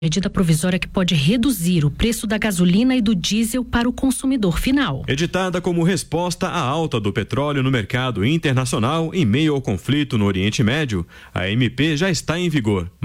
medida provisória que pode reduzir o preço da gasolina e do diesel para o consumidor final. Editada como resposta à alta do petróleo no mercado internacional em meio ao conflito no Oriente Médio, a MP já está em vigor,